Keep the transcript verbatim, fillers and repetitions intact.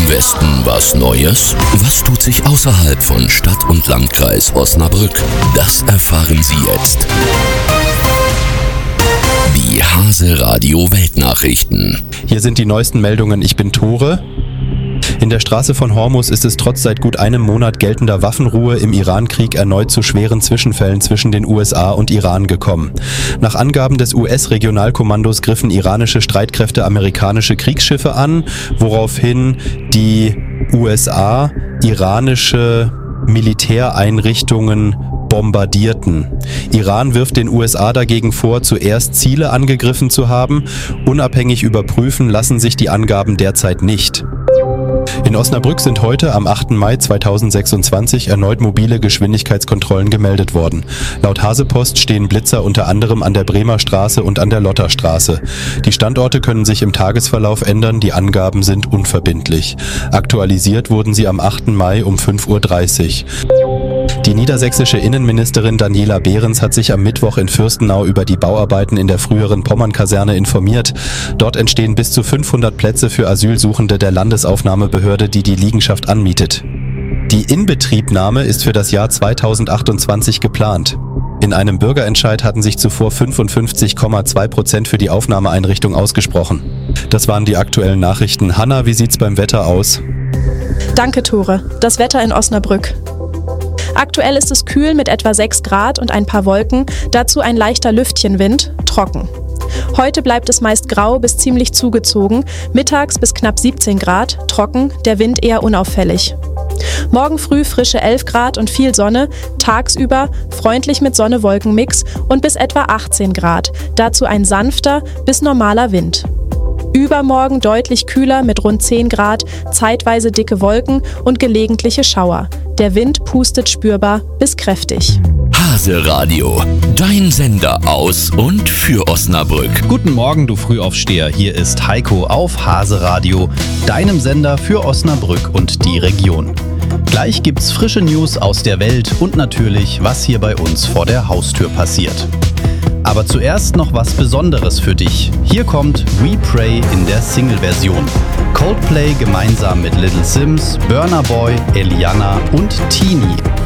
Westen was Neues? Was tut sich außerhalb von Stadt und Landkreis Osnabrück? Das erfahren Sie jetzt. Die Hase Radio Weltnachrichten. Hier sind die neuesten Meldungen. Ich bin Tore. In der Straße von Hormuz ist es trotz seit gut einem Monat geltender Waffenruhe im Iran-Krieg erneut zu schweren Zwischenfällen zwischen den U S A und Iran gekommen. Nach Angaben des U S-Regionalkommandos griffen iranische Streitkräfte amerikanische Kriegsschiffe an, woraufhin die U S A iranische Militäreinrichtungen bombardierten. Iran wirft den U S A dagegen vor, zuerst Ziele angegriffen zu haben. Unabhängig überprüfen lassen sich die Angaben derzeit nicht. In Osnabrück sind heute am achten Mai zweitausendsechsundzwanzig erneut mobile Geschwindigkeitskontrollen gemeldet worden. Laut Hasepost stehen Blitzer unter anderem an der Bremer Straße und an der Lotterstraße. Die Standorte können sich im Tagesverlauf ändern, die Angaben sind unverbindlich. Aktualisiert wurden sie am achten Mai um fünf Uhr dreißig. Die niedersächsische Innenministerin Daniela Behrens hat sich am Mittwoch in Fürstenau über die Bauarbeiten in der früheren Pommern-Kaserne informiert. Dort entstehen bis zu fünfhundert Plätze für Asylsuchende der Landesaufnahmebehörde, die die Liegenschaft anmietet. Die Inbetriebnahme ist für das Jahr zweitausendachtundzwanzig geplant. In einem Bürgerentscheid hatten sich zuvor fünfundfünfzig Komma zwei Prozent für die Aufnahmeeinrichtung ausgesprochen. Das waren die aktuellen Nachrichten. Hanna, wie sieht's beim Wetter aus? Danke, Tore. Das Wetter in Osnabrück. Aktuell ist es kühl mit etwa sechs Grad und ein paar Wolken, dazu ein leichter Lüftchenwind, trocken. Heute bleibt es meist grau bis ziemlich zugezogen, mittags bis knapp siebzehn Grad, trocken, der Wind eher unauffällig. Morgen früh frische elf Grad und viel Sonne, tagsüber freundlich mit Sonne-Wolken-Mix und bis etwa achtzehn Grad, dazu ein sanfter bis normaler Wind. Übermorgen deutlich kühler mit rund zehn Grad, zeitweise dicke Wolken und gelegentliche Schauer. Der Wind pustet spürbar bis kräftig. Hase Radio, dein Sender aus und für Osnabrück. Guten Morgen, du Frühaufsteher. Hier ist Heiko auf Hase Radio, deinem Sender für Osnabrück und die Region. Gleich gibt's frische News aus der Welt und natürlich, was hier bei uns vor der Haustür passiert. Aber zuerst noch was Besonderes für dich. Hier kommt We Pray in der Single-Version. Coldplay gemeinsam mit Little Sims, Burna Boy, Eliana und Teenie.